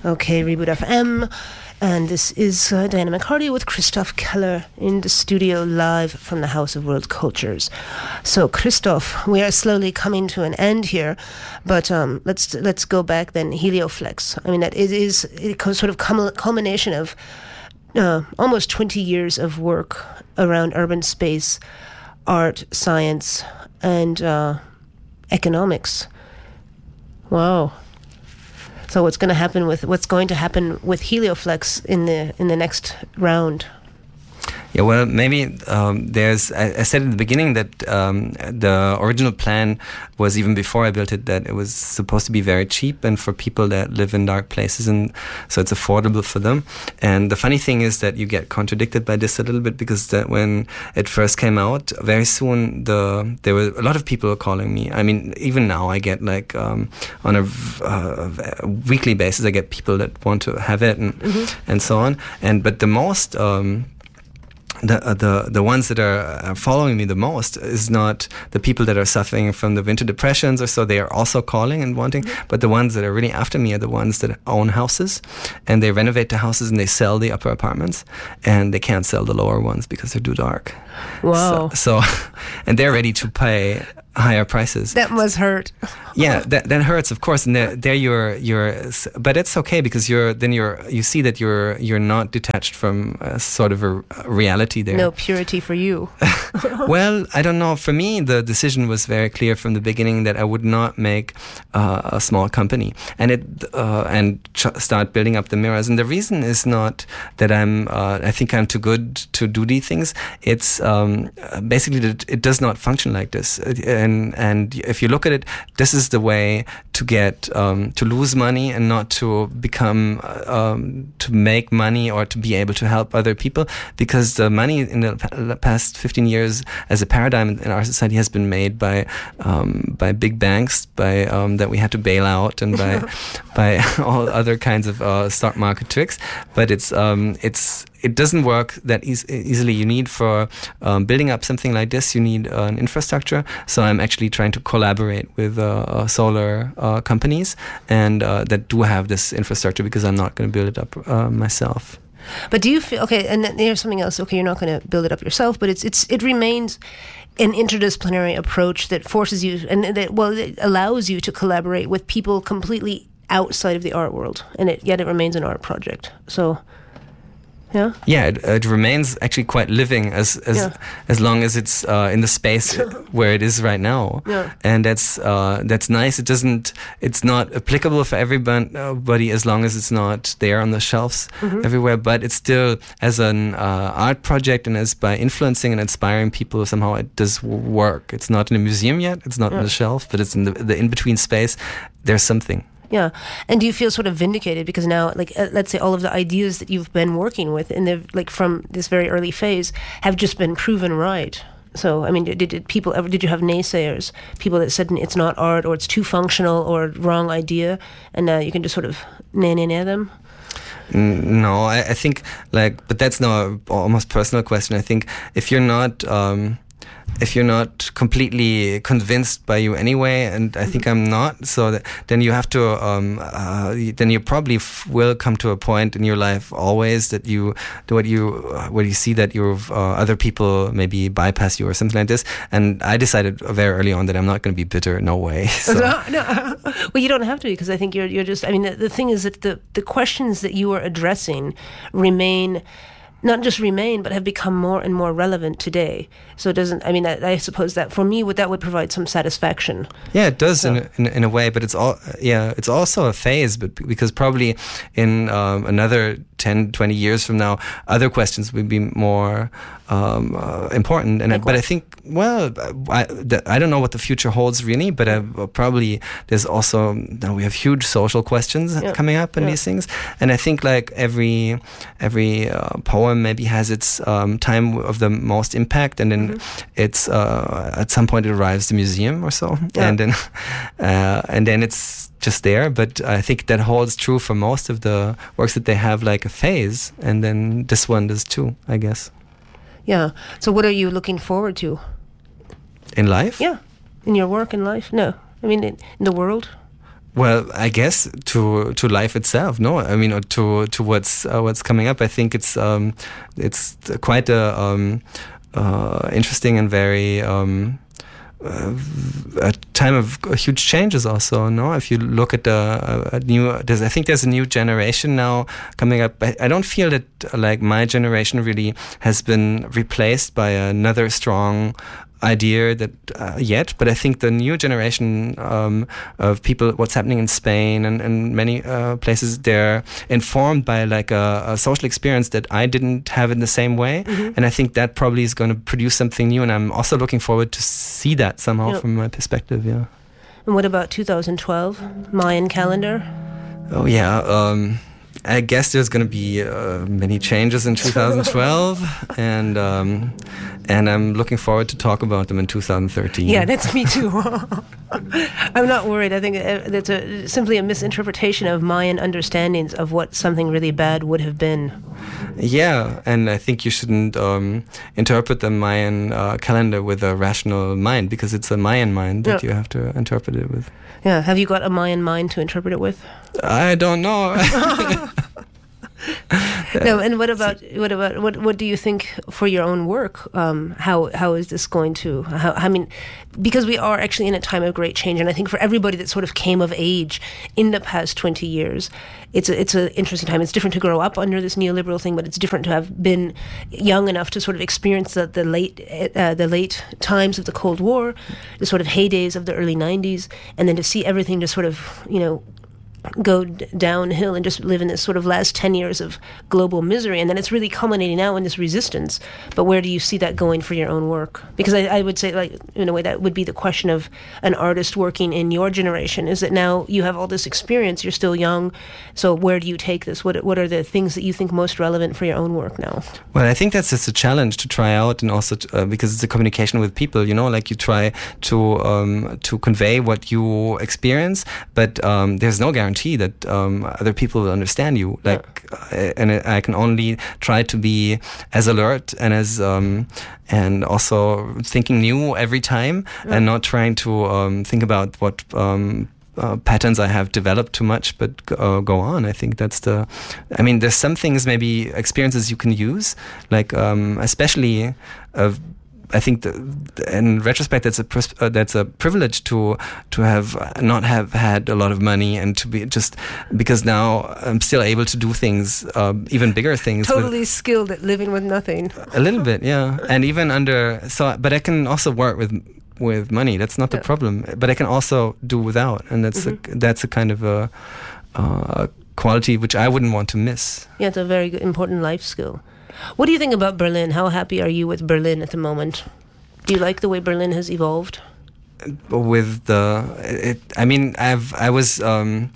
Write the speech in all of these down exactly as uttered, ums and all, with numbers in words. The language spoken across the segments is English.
Okay, Reboot F M, and this is uh, Diana McCarty with Christoph Keller in the studio live from the House of World Cultures. So, Christoph, we are slowly coming to an end here, but um, let's let's go back then. Helioflex. I mean, that it is a sort of culmination of uh, almost twenty years of work around urban space, art, science, and uh, economics. Wow. So what's going to happen with what's going to happen with Helioflex in the in the next round? Yeah, well, maybe um, there's. I, I said at the beginning that um, the original plan was, even before I built it, that it was supposed to be very cheap and for people that live in dark places, and so it's affordable for them. And the funny thing is that you get contradicted by this a little bit, because that when it first came out, very soon the there were a lot of people calling me. I mean, even now I get like um, on a, uh, a weekly basis, I get people that want to have it and mm-hmm. and so on. And but the most um, The, uh, the the ones that are following me the most is not the people that are suffering from the winter depressions or so. They are also calling and wanting, mm-hmm. but the ones that are really after me are the ones that own houses, and they renovate the houses and they sell the upper apartments, and they can't sell the lower ones because they're too dark. Wow. So, so and they're ready to pay higher prices. That must hurt. Yeah, that that hurts, of course, and there, there you're you're, but it's okay, because you're then you're you see that you're you're not detached from a sort of a reality there. No purity for you. Well, I don't know. For me, the decision was very clear from the beginning that I would not make uh, a small company and it uh, and ch- start building up the mirrors. And the reason is not that I'm uh, I think I'm too good to do these things. It's um, basically that it does not function like this. And and if you look at it, this is the way to get um, to lose money and not to become um, to make money or to be able to help other people, because the money in the past fifteen years as a paradigm in our society has been made by um, by big banks, by um, that we had to bail out, and by by all other kinds of uh, stock market tricks. But it's um, it's it doesn't work that e- easily. You need for um, building up something like this, you need uh, an infrastructure. So I'm actually trying to collaborate with uh, solar uh, companies and uh, that do have this infrastructure, because I'm not going to build it up uh, myself. But do you feel, okay, and then there's something else, okay, you're not going to build it up yourself, but it's it's it remains an interdisciplinary approach that forces you, and that, well, it allows you to collaborate with people completely outside of the art world, and it, yet it remains an art project. So... Yeah. Yeah, it, it remains actually quite living as as yeah. as long as it's uh, in the space where it is right now, yeah. and that's uh, that's nice. It doesn't. It's not applicable for everybody as long as it's not there on the shelves mm-hmm. everywhere. But it's still, as an uh, art project and as by influencing and inspiring people, somehow it does work. It's not in a museum yet. It's not yeah. on the shelf, but it's in the, the in between space. There's something. Yeah, and do you feel sort of vindicated because now, like, uh, let's say all of the ideas that you've been working with in the like from this very early phase have just been proven right? So, I mean, did, did people ever? Did you have naysayers, people that said it's not art or it's too functional or wrong idea, and now you can just sort of nay nay nay them? No, I, I think like, but that's no almost personal question. I think if you're not. Um, If you're not completely convinced by you anyway, and I think I'm not, so that, then you have to, um, uh, then you probably f- will come to a point in your life always that you, what you, uh, where you see that you're, uh, other people maybe bypass you or something like this. And I decided very early on that I'm not going to be bitter, no way. So. No, no. Well, you don't have to, because I think you're, you're just, I mean, the, the thing is that the, the questions that you are addressing remain not just remain, but have become more and more relevant today. So it doesn't, I mean, I, I suppose that for me, would that would provide some satisfaction. Yeah, it does so. in, a, in in a way, but it's all, yeah, it's also a phase, but because probably in um, another ten, twenty years from now, other questions will be more um, uh, important. And like I, but what? I think, well, I, the, I don't know what the future holds really, but I, probably there's also, you know, we have huge social questions yeah. coming up in yeah. these things. And I think like every, every uh, poem maybe has its um, time of the most impact, and then mm-hmm. it's uh, at some point it arrives to the museum or so, yeah. and then uh, and then it's just there. But I think that holds true for most of the works, that they have like a phase, and then this one does too, I guess. Yeah. So what are you looking forward to in life? Yeah, in your work in life? No, I mean in, in the world. Well, I guess to to life itself. No, I mean, or to to what's uh, what's coming up. I think it's um, it's quite a um, uh, interesting and very. Um, Uh, a time of huge changes also, no? If you look at the uh, new, there's, I think there's a new generation now coming up. I, I don't feel that uh, like my generation really has been replaced by another strong idea that uh, yet, but I think the new generation um, of people, what's happening in Spain and, and many uh, places, they're informed by like a, a social experience that I didn't have in the same way, mm-hmm. and I think that probably is going to produce something new, and I'm also looking forward to see that somehow yep. from my perspective. Yeah. And what about two thousand twelve Mayan calendar? Oh yeah. Um, I guess there's going to be uh, many changes in two thousand twelve, and um, and I'm looking forward to talk about them in two thousand thirteen. Yeah, that's me too. I'm not worried. I think that's a, simply a misinterpretation of Mayan understandings of what something really bad would have been. Yeah, and I think you shouldn't um, interpret the Mayan uh, calendar with a rational mind, because it's a Mayan mind that yeah. you have to interpret it with. Yeah, have you got a Mayan mind to interpret it with? I don't know. No, and what about what about what what do you think for your own work? Um, how how is this going to? How, I mean, because we are actually in a time of great change, and I think for everybody that sort of came of age in the past twenty years, it's a, it's an interesting time. It's different to grow up under this neoliberal thing, but it's different to have been young enough to sort of experience the, the late uh, the late times of the Cold War, the sort of heydays of the early nineties, and then to see everything just sort of, you know, go d- downhill and just live in this sort of last ten years of global misery, and then it's really culminating now in this resistance. But where do you see that going for your own work? Because I, I would say, like, in a way, that would be the question of an artist working in your generation, is that now you have all this experience, you're still young, so where do you take this? What what are the things that you think most relevant for your own work now? Well, I think that's just a challenge to try out, and also to, uh, because it's a communication with people, you know, like you try to um, to convey what you experience, but um, there's no guarantee that um, other people will understand you. Like, yeah. uh, and I can only try to be as alert and as um, and also thinking new every time, yeah. and not trying to um, think about what um, uh, patterns I have developed too much, but uh, go on. I think that's the. I mean, there's some things, maybe experiences you can use, like um, especially. Uh, I think the, in retrospect, that's a uh, that's a privilege to to have not have had a lot of money, and to be just because now I'm still able to do things, uh, even bigger things. Totally with, skilled at living with nothing. A little bit, yeah, and even under so, but I can also work with with money. That's not the yeah. problem. But I can also do without, and that's mm-hmm. a, that's a kind of a, uh, quality which I wouldn't want to miss. Yeah, it's a very good, important life skill. What do you think about Berlin? How happy are you with Berlin at the moment? Do you like the way Berlin has evolved? With the, it, I mean, I've, I was, um,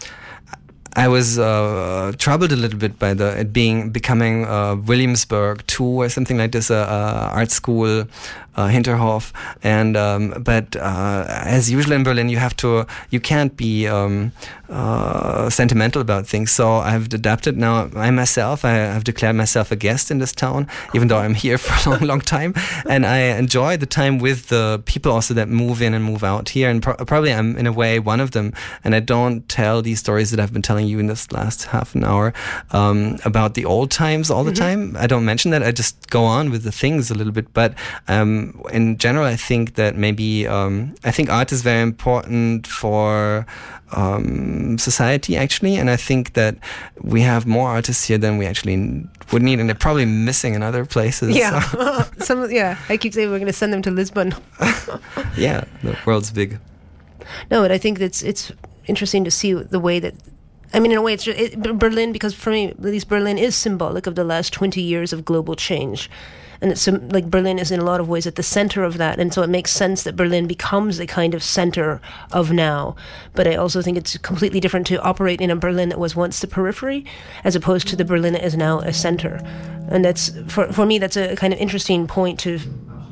I was uh, troubled a little bit by the it being becoming uh, Williamsburg two or something like this, a uh, uh, art school, uh, Hinterhof, and um, but uh, as usual in Berlin, you have to, you can't be um, uh, sentimental about things. So I've adapted now. I myself, I have declared myself a guest in this town, even though I'm here for a long, long time, and I enjoy the time with the people also that move in and move out here, and pro- probably I'm in a way one of them. And I don't tell these stories that I've been telling you in this last half an hour um, about the old times all the mm-hmm. time. I don't mention that. I just go on with the things a little bit. But um, in general, I think that maybe um, I think art is very important for um, society, actually. And I think that we have more artists here than we actually would need, and they're probably missing in other places. Yeah, so. Some, yeah. I keep saying we're going to send them to Lisbon. Yeah, the world's big. No, but I think that's it's interesting to see the way that, I mean, in a way, it's just, it, Berlin, because for me, at least Berlin is symbolic of the last twenty years of global change. And it's like Berlin is in a lot of ways at the center of that. And so it makes sense that Berlin becomes a kind of center of now. But I also think it's completely different to operate in a Berlin that was once the periphery, as opposed to the Berlin that is now a center. And that's, for, for me, that's a kind of interesting point to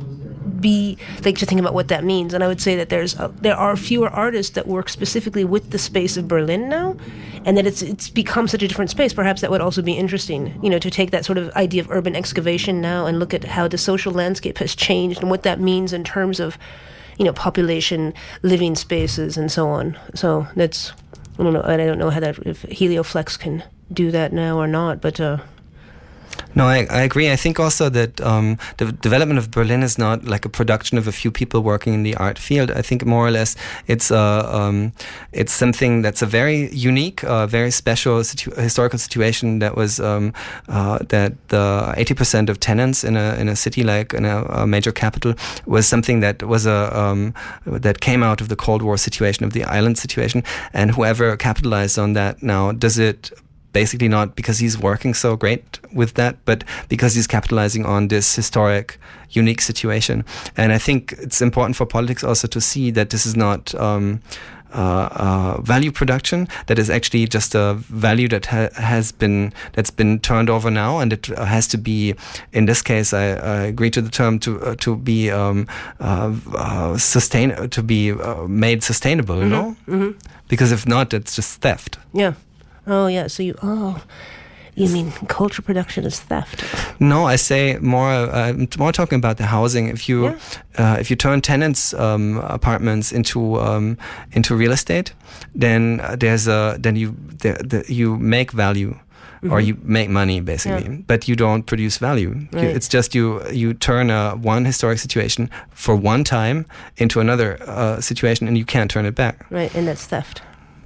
be like to think about what that means. And I would say that there's a, there are fewer artists that work specifically with the space of Berlin now, and that it's it's become such a different space. Perhaps that would also be interesting, you know, to take that sort of idea of urban excavation now and look at how the social landscape has changed and what that means in terms of, you know, population, living spaces, and so on. So that's I don't know, and I don't know how that if Helioflex can do that now or not, but. Uh, No, I, I agree. I think also that um, the development of Berlin is not like a production of a few people working in the art field. I think more or less it's uh, um, it's something that's a very unique, uh, very special situ- historical situation that was um, uh, that the eighty percent of tenants in a in a city like in a, a major capital was something that was a um, that came out of the Cold War situation, of the island situation, and whoever capitalized on that now does it basically not because he's working so great with that, but because he's capitalizing on this historic, unique situation. And I think it's important for politics also to see that this is not um, uh, uh, value production, that is actually just a value that ha- has been that's been turned over now, and it has to be, in this case, I, I agree to the term, to uh, to be um, uh, uh, sustain to be uh, made sustainable, mm-hmm. you know, mm-hmm. because if not, it's just theft. Yeah. Oh, yeah, so you, oh, you mean culture production is theft? No, I say more, uh, more talking about the housing. If you, yeah. uh, if you turn tenants' um, apartments into um, into real estate, then there's a, then you, the, the, you make value. Mm-hmm. Or you make money, basically, yeah. but you don't produce value. Right. You, it's just you you turn a one historic situation for one time into another uh, situation, and you can't turn it back. Right, and that's theft.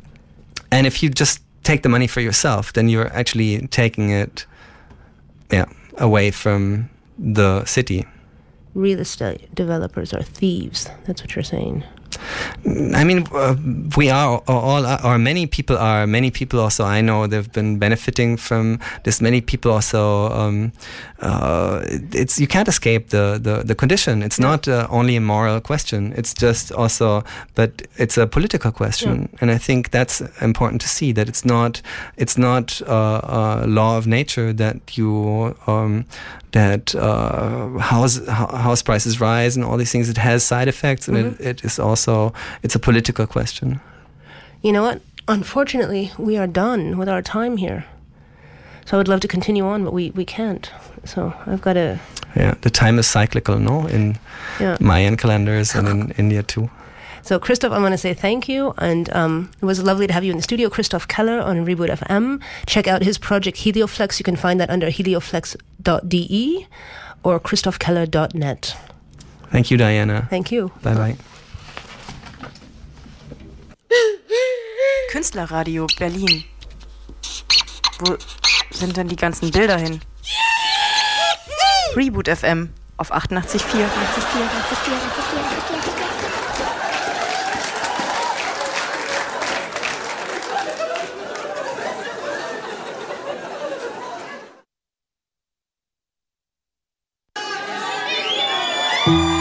And if you just take the money for yourself, then you're actually taking it, yeah, away from the city. Real estate developers are thieves. That's what you're saying. I mean, uh, we are all, or many people are. Many people also, I know, they've been benefiting from this. Many people also, um, uh, it's you can't escape the the, the condition. It's yeah. not uh, only a moral question. It's just also, but it's a political question, yeah. and I think that's important to see that it's not it's not uh, a law of nature that you. Um, that uh, house house prices rise and all these things. It has side effects, and mm-hmm. it, it is also, it's a political question. You know what? Unfortunately, we are done with our time here. So I would love to continue on, but we, we can't. So I've got to... Yeah, the time is cyclical, no? In yeah. Mayan calendars and in India too. So, Christoph, I want to say thank you, and um, it was lovely to have you in the studio. Christoph Keller on Reboot F M. Check out his project Helioflex. You can find that under helioflex dot d e or christoph keller dot net. Thank you, Diana. Thank you. Bye-bye. Künstlerradio Berlin. Wo sind denn die ganzen Bilder hin? Reboot F M auf achtundachtzig Komma vier. Thank you.